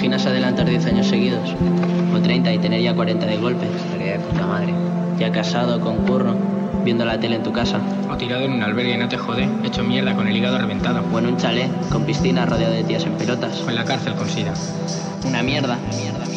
imaginas adelantar 10 años seguidos? O 30 y tener ya 40 de golpe. Estaría de puta madre. Ya casado, con curro, viendo la tele en tu casa. O tirado en un albergue y no te jode, hecho mierda con el hígado reventado. O en un chalet, con piscina, rodeado de tías en pelotas. O en la cárcel con sida. Una mierda.